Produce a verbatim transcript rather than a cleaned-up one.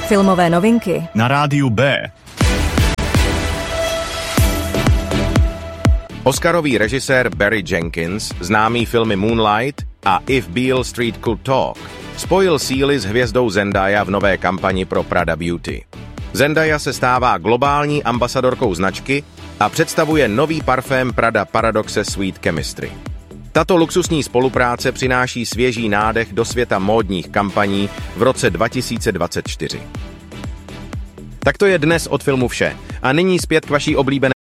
Filmové novinky na rádiu B. Oscarový režisér Barry Jenkins, známý filmy Moonlight a If Beale Street Could Talk, spojil síly s hvězdou Zendaya v nové kampani pro Prada Beauty. Zendaya se stává globální ambasadorkou značky a představuje nový parfém Prada Paradoxe Sweet Chemistry. Tato luxusní spolupráce přináší svěží nádech do světa módních kampaní v roce dva tisíce dvacet čtyři. Tak to je dnes od filmu vše. A nyní zpět k vaší oblíbené